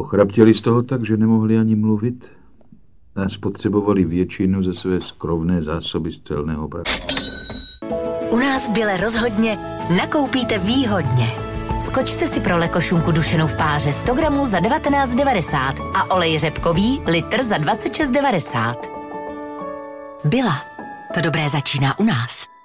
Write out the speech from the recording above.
Ochraptěli z toho tak, že nemohli ani mluvit a spotřebovali většinu ze své skromné zásoby střelného prachu. U nás v Bile rozhodně nakoupíte výhodně. Skočte si pro lekošunku dušenou v páře 100 gramů za 19,90 a olej řepkový litr za 26,90. Bila. To dobré začíná u nás.